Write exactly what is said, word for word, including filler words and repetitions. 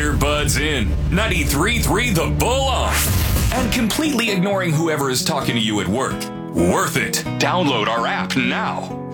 Earbuds in, ninety-three point three The Bull on, and completely ignoring whoever is talking to you at work. Worth it. Download our app now.